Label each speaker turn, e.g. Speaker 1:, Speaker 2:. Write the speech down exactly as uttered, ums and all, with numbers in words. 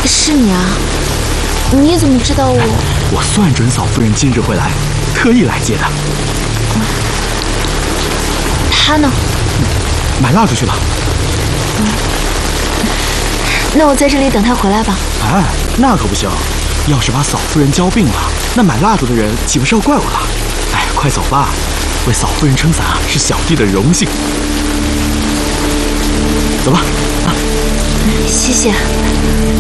Speaker 1: 是你啊？你怎么知道我？
Speaker 2: 我算准嫂夫人今日会来，特意来接的。
Speaker 1: 他呢？
Speaker 2: 买蜡烛去了。
Speaker 1: 嗯，那我在这里等他回来吧。
Speaker 2: 哎，那可不行！要是把嫂夫人交病了，那买蜡烛的人岂不是要怪我了？哎，快走吧，为嫂夫人撑伞啊，是小弟的荣幸。走吧。啊，
Speaker 1: 谢谢。